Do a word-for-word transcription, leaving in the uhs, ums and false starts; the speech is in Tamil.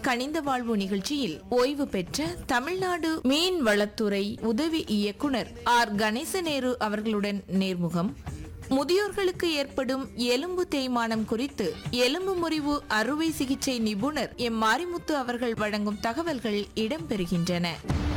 கனிந்த வாழ்வு நிகழ்ச்சியில் ஓய்வு பெற்ற தமிழ்நாடு மீன் வளத்துறை உதவி இயக்குனர் ஆர் கணேசநேரு அவர்களுடன் நேர்முகம், முதியோர்களுக்கு ஏற்படும் எலும்பு தேய்மானம் குறித்து எலும்பு முறிவு அறுவை சிகிச்சை நிபுணர் எம் மாரிமுத்து அவர்கள் வழங்கும் தகவல்கள் இடம்பெறுகின்றன.